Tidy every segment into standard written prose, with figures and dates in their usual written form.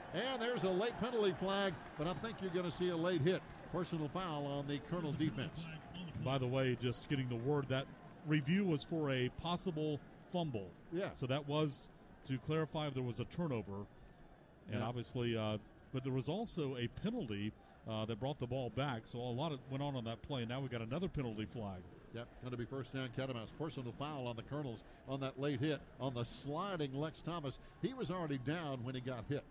And there's a late penalty flag, but I think you're going to see a late hit. Personal foul on the Colonel defense. By the way, just getting the word, that review was for a possible fumble. Yeah. So that was to clarify if there was a turnover. And obviously, but there was also a penalty that brought the ball back. So a lot went on that play. Now we got another penalty flag. Yep, going to be first down Catamounts. Personal foul on the Colonels on that late hit. On the sliding Lex Thomas, he was already down when he got hit.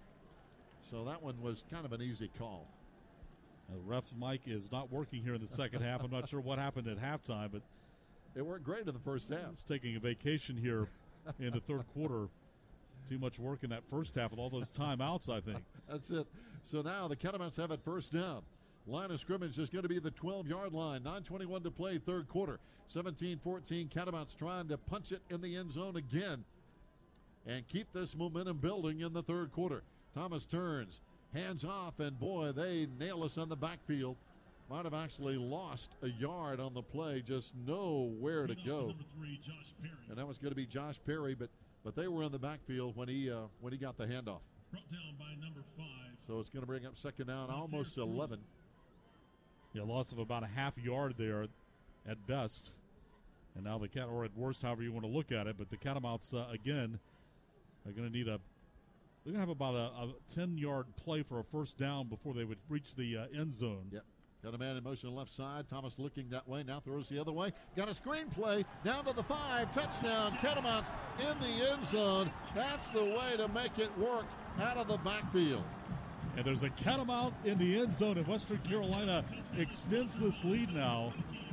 So that one was kind of an easy call. Ref Mike is not working here in the second half. I'm not sure what happened at halftime, but it worked great in the first half. It's taking a vacation here in the third quarter. Too much work in that first half with all those timeouts, I think. That's it. So now the Catamounts have it first down. Line of scrimmage is going to be the 12-yard line. 9:21 to play, third quarter. 17-14, Catamounts trying to punch it in the end zone again and keep this momentum building in the third quarter. Thomas turns, hands off, and boy, they nail us on the backfield. Might have actually lost a yard on the play, just know where to go. Number 3, Josh Perry. And that was going to be Josh Perry, but they were in the backfield when he got the handoff. Brought down by number 5. So it's going to bring up second down, almost 11. Yeah, loss of about a half yard there at best. And now or at worst, however you want to look at it. But the Catamounts, again, are going to need they're going to have about a 10-yard play for a first down before they would reach the end zone. Yep. Got a man in motion left side. Thomas looking that way. Now throws the other way. Got a screen play. Down to the 5. Touchdown. Catamounts in the end zone. That's the way to make it work out of the backfield. And there's a Catamount in the end zone, and Western Carolina extends this lead now.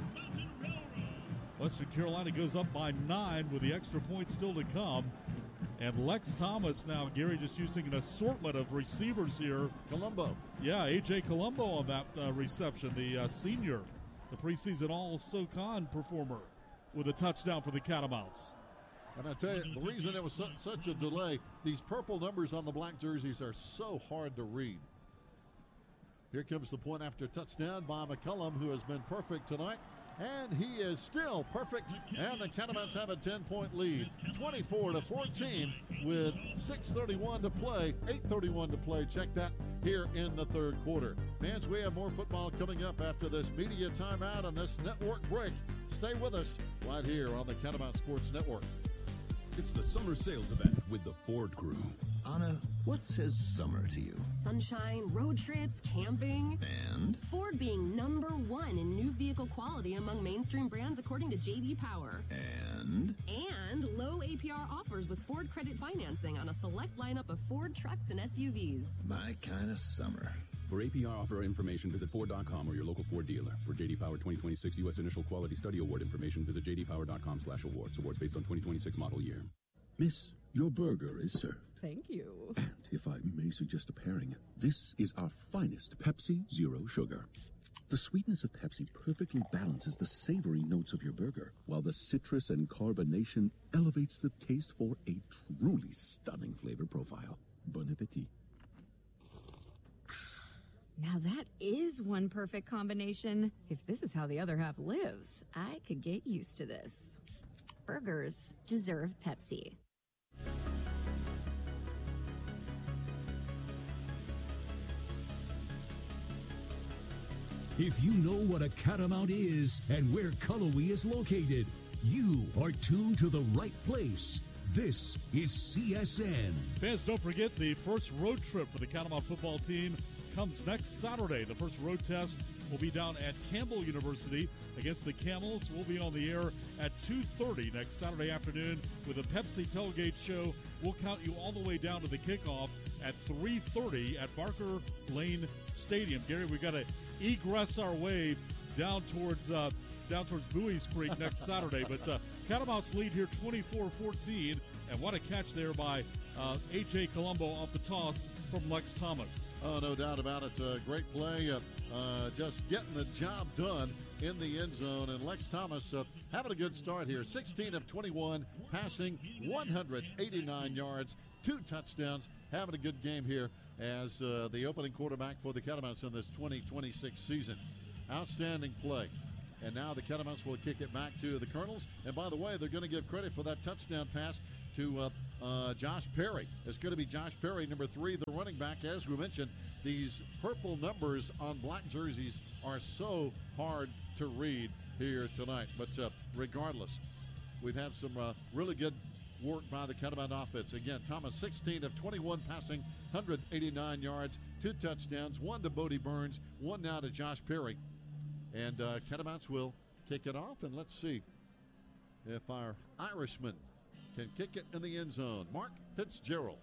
Western Carolina goes up by 9 with the extra point still to come. And Lex Thomas now, Gary, just using an assortment of receivers here. Colombo. Yeah, A.J. Colombo on that reception, the senior, the preseason All-SoCon performer with a touchdown for the Catamounts. And I tell you, the reason there was such a delay, these purple numbers on the black jerseys are so hard to read. Here comes the point after touchdown by McCullum, who has been perfect tonight. And he is still perfect, and the Catamounts have a 10-point lead, 24-14, with 6:31 to play, 8:31 to play. Check that here in the third quarter. Fans, we have more football coming up after this media timeout and this network break. Stay with us right here on the Catamount Sports Network. It's the summer sales event with the Ford Crew. Anna, what says summer to you? Sunshine, road trips, camping. And? Ford being number 1 in new vehicle quality among mainstream brands according to J.D. Power. And? And low APR offers with Ford credit financing on a select lineup of Ford trucks and SUVs. My kind of summer. For APR offer information, visit Ford.com or your local Ford dealer. For J.D. Power 2026 U.S. Initial Quality Study Award information, visit jdpower.com/awards. Awards based on 2026 model year. Miss, your burger is served. Thank you. And if I may suggest a pairing, this is our finest Pepsi Zero Sugar. The sweetness of Pepsi perfectly balances the savory notes of your burger, while the citrus and carbonation elevates the taste for a truly stunning flavor profile. Bon appetit. Now that is one perfect combination. If this is how the other half lives, I could get used to this. Burgers deserve Pepsi. If you know what a Catamount is and where Cullowhee is located, you are tuned to the right place. This is CSN. Fans, don't forget the first road trip for the Catamount football team comes next Saturday. The first road test will be down at Campbell University against the Camels. We'll be on the air at 2:30 next Saturday afternoon with a Pepsi tailgate show. We'll count you all the way down to the kickoff at 3:30 at Barker Lane Stadium. Gary, we've got to egress our way down towards Bowie's Creek next Saturday. But Catamounts lead here 24-14. And what a catch there by A.J. Colombo off the toss from Lex Thomas. Oh, no doubt about it. Great play. Just getting the job done in the end zone. And Lex Thomas having a good start here. 16 of 21, passing 189 yards, 2 touchdowns. Having a good game here as the opening quarterback for the Catamounts in this 2026 season. Outstanding play. And now the Catamounts will kick it back to the Colonels. And by the way, they're going to give credit for that touchdown pass to Josh Perry. It's going to be Josh Perry, number 3, the running back. As we mentioned, these purple numbers on black jerseys are so hard to read here tonight. But regardless, we've had some really good work by the Catamount offense. Again, Thomas 16 of 21 passing, 189 yards, 2 touchdowns, 1 to Bodie Burns, 1 now to Josh Perry. And Catamounts will kick it off, and let's see if our Irishman can kick it in the end zone. Mark Fitzgerald.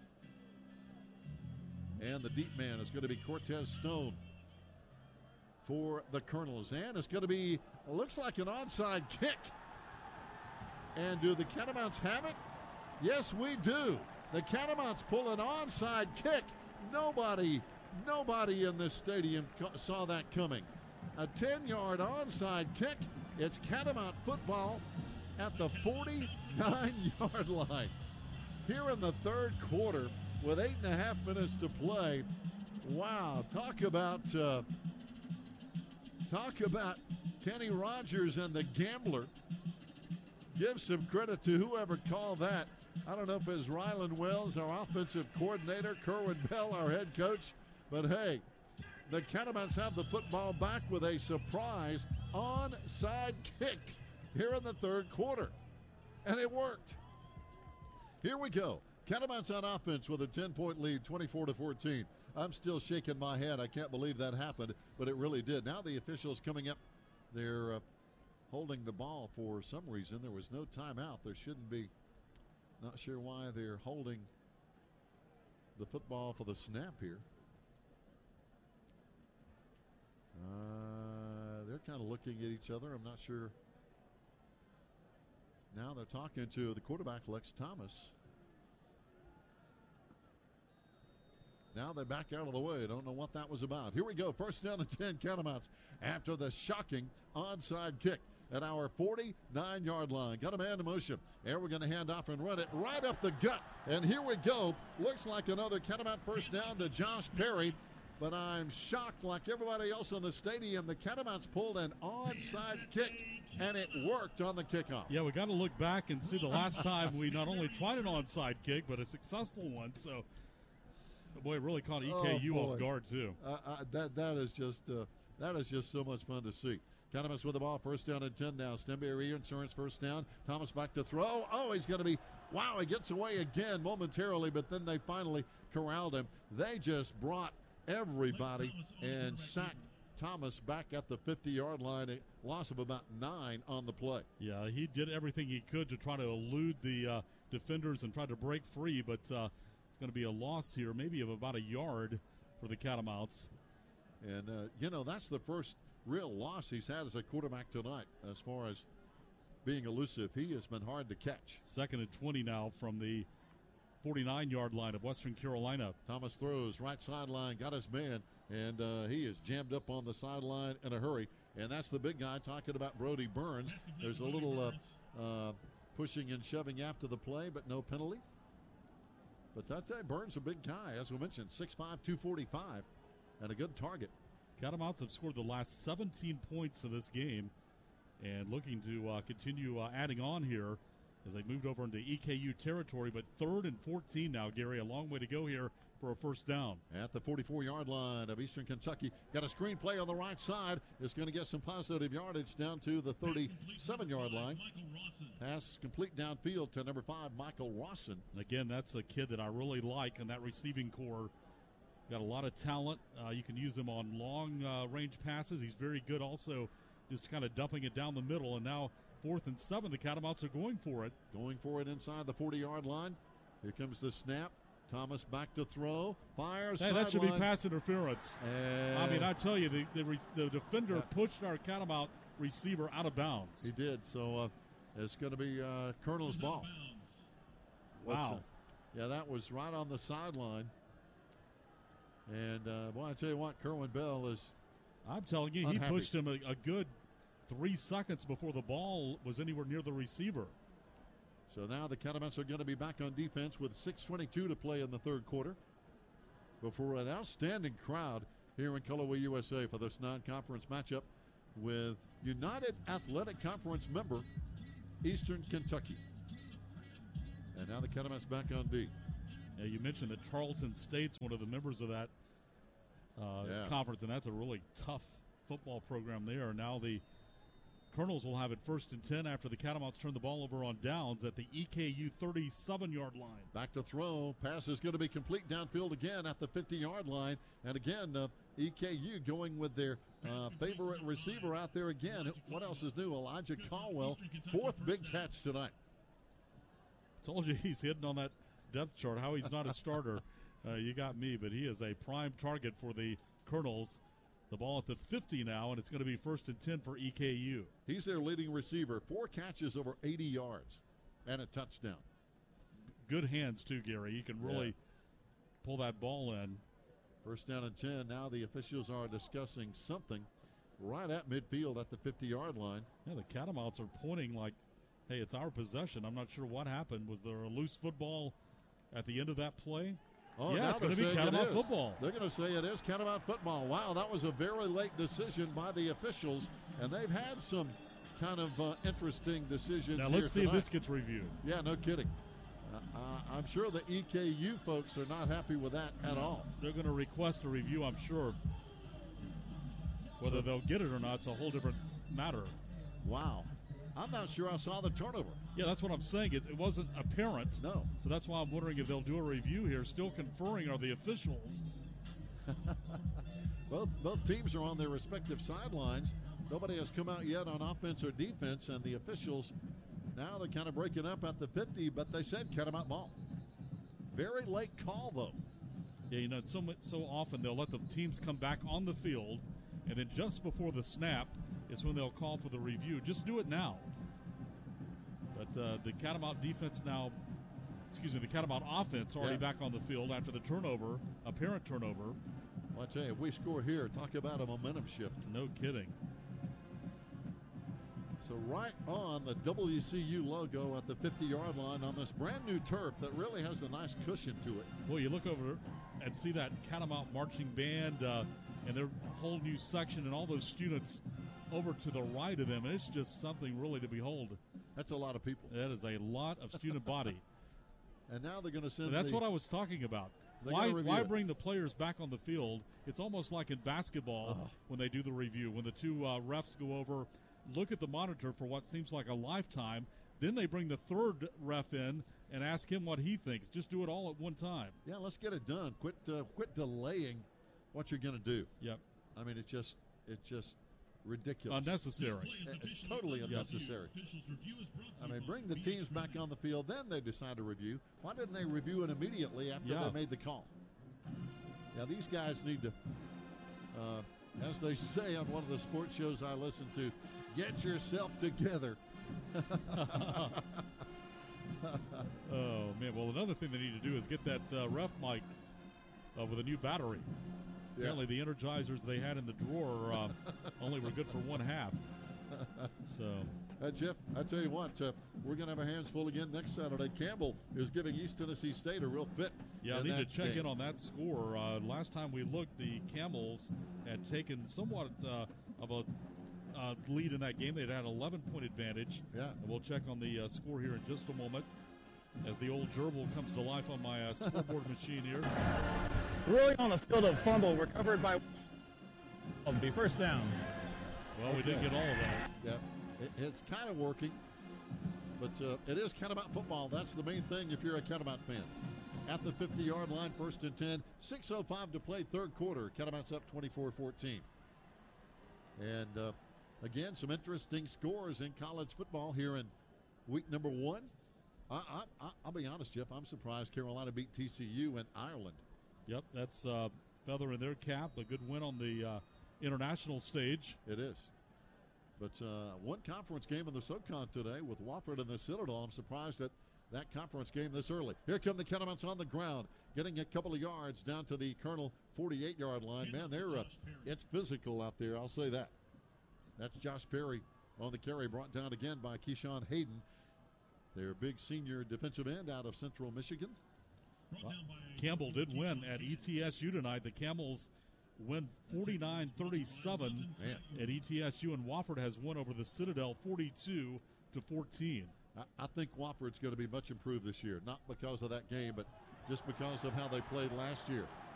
And the deep man is going to be Cortez Stone for the Colonels. And it's going to be, looks like an onside kick. And do the Catamounts have it? Yes, we do. The Catamounts pull an onside kick. Nobody in this stadium saw that coming. A 10-yard onside kick. It's Catamount football at the 49-yard line. Here in the third quarter with 8.5 minutes to play. Wow, talk about Kenny Rogers and the Gambler. Give some credit to whoever called that. I don't know if it was Ryland Wells, our offensive coordinator, Kerwin Bell, our head coach. But hey, the Catamounts have the football back with a surprise onside kick here in the third quarter. And it worked. Here we go. Catamounts on offense with a 10-point lead, 24-14. I'm still shaking my head. I can't believe that happened, but it really did. Now the officials coming up. They're holding the ball for some reason. There was no timeout. There shouldn't be. Not sure why they're holding the football for the snap here. They're kind of looking at each other. I'm not sure. Now they're talking to the quarterback, Lex Thomas. Now they back out of the way. Don't know what that was about. Here we go. First down and 10 Catamounts after the shocking onside kick at our 49-yard line. Got a man in motion. And we're going to hand off and run it right up the gut. And here we go. Looks like another Catamount first down to Josh Perry. But I'm shocked, like everybody else in the stadium, the Catamounts pulled an onside kick, and it worked on the kickoff. Yeah, we got to look back and see the last time we not only tried an onside kick, but a successful one. So, boy, it really caught EKU off guard, too. That is just so much fun to see. Catamounts with the ball, first down and 10 now. Stenberry Insurance first down. Thomas back to throw. Oh, he's going to be, wow, he gets away again momentarily, but then they finally corralled him. They just brought everybody and sacked Thomas back at the 50-yard line. A loss of about 9 on the play. Yeah, he did everything he could to try to elude the defenders and try to break free, but it's going to be a loss here, maybe of about a yard for the Catamounts. And, that's the first real loss he's had as a quarterback tonight as far as being elusive. He has been hard to catch. 2nd and 20 now from the 49-yard line of Western Carolina. Thomas throws right sideline, got his man, and he is jammed up on the sideline in a hurry. And that's the big guy talking about Bodie Burns. There's a little pushing and shoving after the play, but no penalty. But that Burns a big guy, as we mentioned, 6'5", 245, and a good target. Catamounts have scored the last 17 points of this game and looking to continue adding on here as they moved over into EKU territory. But 3rd and 14 now, Gary. A long way to go here for a first down. At the 44-yard line of Eastern Kentucky. Got a screen play on the right side. It's going to get some positive yardage down to the 37-yard line. Pass complete downfield to number 5, Michael Rawson. And again, that's a kid that I really like in that receiving core. Got a lot of talent. You can use him on long-range passes. He's very good also just kind of dumping it down the middle. And now 4th and 7, the Catamounts are going for it. Going for it inside the 40-yard line. Here comes the snap. Thomas back to throw. Fires. Hey, that should be pass interference. I mean, I tell you, the defender pushed our Catamount receiver out of bounds. He did. So it's going to be Colonel's ball. Wow. Yeah, that was right on the sideline. And, I tell you what, Kerwin Bell is I'm telling you, unhappy. He pushed him a good 3 seconds before the ball was anywhere near the receiver. So now the Catamounts are going to be back on defense with 6:22 to play in the third quarter before an outstanding crowd here in Colorway, USA for this non-conference matchup with United Athletic Conference member Eastern Kentucky. And now the Catamounts back on D. Yeah, you mentioned that Charlton State's one of the members of that conference, and that's a really tough football program there. Now the Colonels will have it 1st and 10 after the Catamounts turn the ball over on downs at the EKU 37-yard line. Back to throw. Pass is going to be complete downfield again at the 50-yard line. And again, EKU going with their favorite receiver out there again. What else is new? Elijah Caldwell, 4th big catch tonight. Told you he's hidden on that depth chart. How he's not a starter, you got me. But he is a prime target for the Colonels. The ball at the 50 now, and it's going to be 1st and 10 for EKU. He's their leading receiver. 4 catches over 80 yards and a touchdown. Good hands, too, Gary. You can really pull that ball in. 1st down and 10. Now the officials are discussing something right at midfield at the 50-yard line. Yeah, the Catamounts are pointing like, hey, it's our possession. I'm not sure what happened. Was there a loose football at the end of that play? Oh, yeah, it's going to be Catamount football. They're going to say it is Catamount football. Wow, that was a very late decision by the officials, and they've had some kind of interesting decisions. Now let's see if this gets reviewed. Yeah, no kidding. I'm sure the EKU folks are not happy with that at all. They're going to request a review, I'm sure. Whether they'll get it or not, it's a whole different matter. Wow. I'm not sure I saw the turnover. Yeah, that's what I'm saying. It wasn't apparent. No. So that's why I'm wondering if they'll do a review here. Still conferring are the officials. Both teams are on their respective sidelines. Nobody has come out yet on offense or defense, and the officials, now they're kind of breaking up at the 50, but they said Catamount ball. Very late call, though. Yeah, you know, so often they'll let the teams come back on the field, and then just before the snap is when they'll call for the review. Just do it now. But the Catamount defense now, the Catamount offense already back on the field after the turnover, apparent turnover. Well, I tell you, if we score here, talk about a momentum shift. No kidding. So right on the WCU logo at the 50-yard line on this brand new turf that really has a nice cushion to it. Well, you look over and see that Catamount marching band and their whole new section and all those students over to the right of them, and it's just something really to behold. That's a lot of people. That is a lot of student body. And now they're going to send. That's what I was talking about. Why bring the players back on the field? It's almost like in basketball when they do the review. When the two refs go over, look at the monitor for what seems like a lifetime. Then they bring the third ref in and ask him what he thinks. Just do it all at one time. Yeah, let's get it done. Quit delaying what you're going to do. Yep. I mean, it's just ridiculous. Unnecessary. It's totally unnecessary. I mean, bring the teams back on the field, then they decide to review. Why didn't they review it immediately after they made the call? Yeah, these guys need to, as they say on one of the sports shows I listen to, get yourself together. Oh, man. Well, another thing they need to do is get that ref mic with a new battery. Apparently the Energizers they had in the drawer only were good for one half. So, Jeff, I tell you what, we're going to have our hands full again next Saturday. Campbell is giving East Tennessee State a real fit. Yeah, I need to check in on that score. Last time we looked, the Camels had taken somewhat of a lead in that game. They'd had an 11-point advantage. Yeah. And we'll check on the score here in just a moment as the old gerbil comes to life on my scoreboard machine here. Really on the field of fumble recovered by the first down. Well, we did get all of that. Yeah, it's kind of working, but it is Catamount football. That's the main thing if you're a Catamount fan. At the 50-yard line, 1st and 10, 6:05 to play, third quarter. Catamount's up 24-14. And again, some interesting scores in college football here in week number 1. I'll be honest, Jeff, I'm surprised Carolina beat TCU in Ireland. Yep, that's feather in their cap. A good win on the international stage. It is. But one conference game in the SoCon today with Wofford and the Citadel. I'm surprised at that conference game this early. Here come the Catamounts on the ground, getting a couple of yards down to the Colonel 48-yard line. Man, it's physical out there, I'll say that. That's Josh Perry on the carry, brought down again by Keyshawn Hayden. Their big senior defensive end out of Central Michigan. Campbell did win at ETSU tonight. The Camels win 49-37 at ETSU, and Wofford has won over the Citadel 42-14. I think Wofford's going to be much improved this year, not because of that game, but just because of how they played last year.